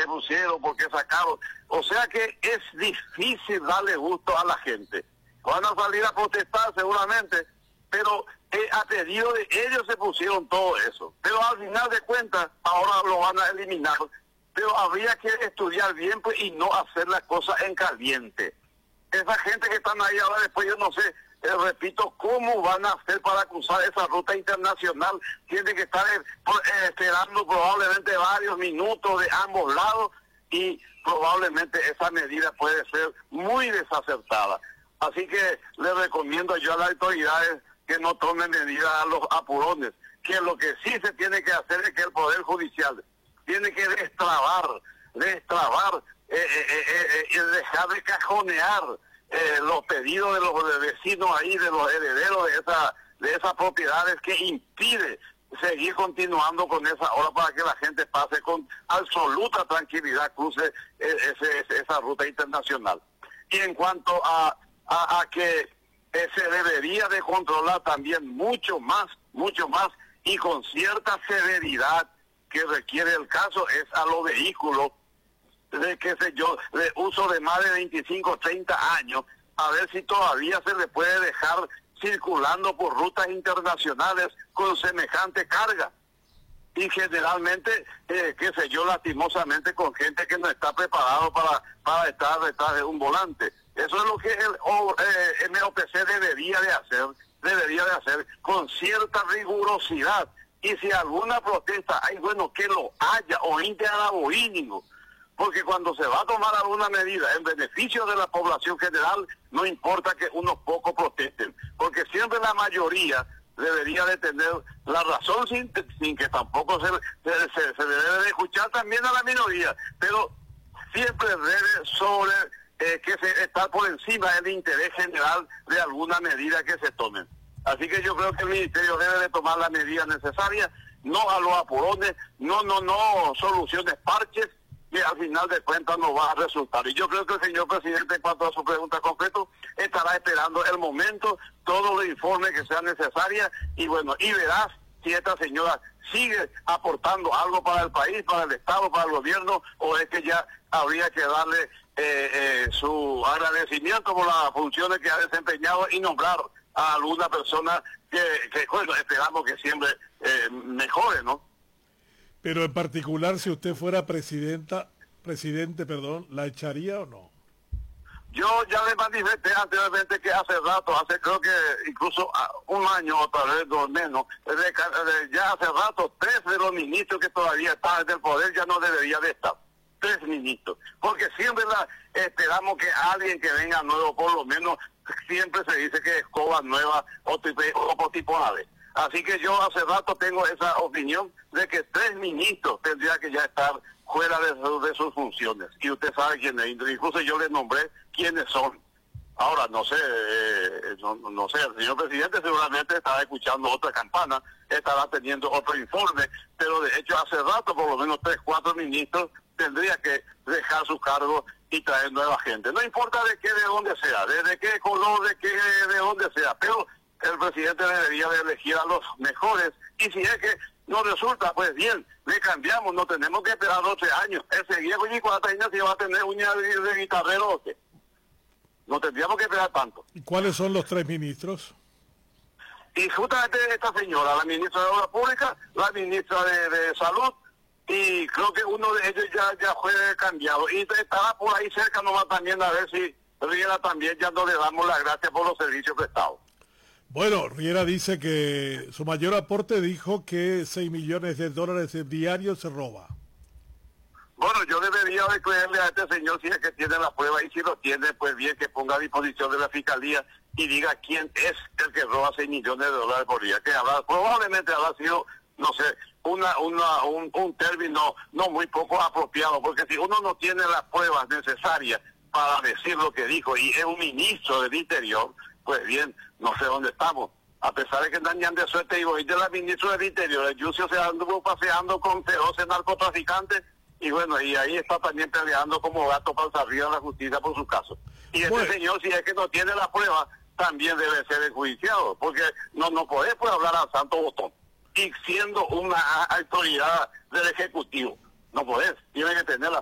qué pusieron, por qué sacaron. O sea que es difícil darle gusto a la gente. Van a salir a protestar seguramente, pero a pedido de ellos se pusieron todo eso. Pero al final de cuentas, ahora lo van a eliminar. Pero habría que estudiar bien pues, y no hacer las cosas en caliente. Esa gente que están ahí ahora después, yo no sé, repito, ¿cómo van a hacer para cruzar esa ruta internacional? Tienen que estar esperando probablemente varios minutos de ambos lados y probablemente esa medida puede ser muy desacertada. Así que le recomiendo yo a las autoridades que no tomen medidas a los apurones, que lo que sí se tiene que hacer es que el Poder Judicial tiene que destrabar, y dejar de cajonear los pedidos de los vecinos ahí, de los herederos de esas propiedades que impide seguir continuando con esa obra para que la gente pase con absoluta tranquilidad, cruce esa ruta internacional. Y en cuanto a que se debería de controlar también mucho más, y con cierta severidad que requiere el caso, es a los vehículos de uso de más de 25, 30 años, a ver si todavía se le puede dejar circulando por rutas internacionales con semejante carga. Y generalmente, lastimosamente con gente que no está preparado para estar detrás de un volante. Eso es lo que el MOPC debería de hacer con cierta rigurosidad. Y si alguna protesta hay, bueno, que lo haya o interaboínico, porque cuando se va a tomar alguna medida en beneficio de la población general, no importa que unos pocos protesten, porque siempre la mayoría debería de tener la razón sin que tampoco se debe de escuchar también a la minoría, pero siempre debe estar por encima del interés general de alguna medida que se tomen. Así que yo creo que el Ministerio debe de tomar las medidas necesarias, no a los apurones, no soluciones parches, que al final de cuentas no va a resultar. Y yo creo que el señor presidente, en cuanto a su pregunta concreta, estará esperando el momento, todos los informes que sean necesarios, y bueno, y verás si esta señora sigue aportando algo para el país, para el Estado, para el gobierno, o es que ya habría que darle su agradecimiento por las funciones que ha desempeñado y nombrar a alguna persona que bueno, esperamos que siempre mejore, ¿no? Pero en particular, si usted fuera presidente, ¿la echaría o no? Yo ya le manifesté anteriormente que creo que incluso un año o tal vez dos menos, ya hace rato 3 de los ministros que todavía están en el poder ya no debería de estar. 3 ministros. Porque siempre esperamos que alguien que venga nuevo, por lo menos siempre se dice que escobas nuevas o tipo ave. Así que yo hace rato tengo esa opinión de que 3 ministros tendrían que ya estar fuera de sus funciones. Y usted sabe quiénes, incluso yo les nombré quiénes son. Ahora, no sé, el señor presidente seguramente estará escuchando otra campana, estará teniendo otro informe, pero de hecho hace rato por lo menos 3, 4 ministros tendría que dejar su cargo y traer nueva gente. No importa de dónde sea, de qué color, de dónde sea, pero el presidente debería de elegir a los mejores, y si es que no resulta, pues bien, le cambiamos, no tenemos que esperar 12 años. Ese viejo y 40 años si va a tener uñas de guitarrero o qué. No tendríamos que esperar tanto. ¿Y cuáles son los 3 ministros? Y justamente esta señora, la ministra de Obras Públicas, la ministra de Salud, y creo que uno de ellos ya fue cambiado. Y estaba por ahí cerca nomás también, a ver si Riera también ya no le damos las gracias por los servicios prestados. Bueno, Riera dice que su mayor aporte, dijo que $6 millones diarios se roba. Bueno, yo debería de creerle a este señor si es que tiene la prueba, y si lo tiene, pues bien, que ponga a disposición de la Fiscalía y diga quién es el que roba $6 millones por día, que probablemente habrá sido, no sé, un término no muy poco apropiado, porque si uno no tiene las pruebas necesarias para decir lo que dijo, y es un ministro del Interior, pues bien, no sé dónde estamos. A pesar de que andan de suerte, y hoy de la ministra del Interior, el Yucio se anduvo paseando con feroces narcotraficantes, y bueno, y ahí está también peleando como gato para salir a la justicia por su caso. Y este señor, si es que no tiene la prueba, también debe ser enjuiciado, porque no podés hablar al santo botón, y siendo una autoridad del Ejecutivo, no podés, tiene que tener la